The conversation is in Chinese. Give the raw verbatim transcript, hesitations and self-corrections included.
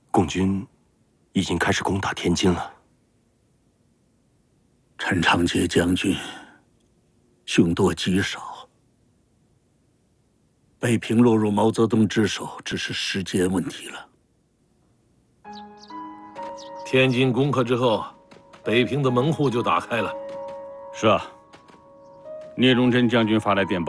共军已经开始攻打天津了。 陈长捷将军凶多吉少，北平落入毛泽东之手，只是时间问题了。 天津攻克之后，北平的门户就打开了。 是啊，聂荣臻将军发来电报。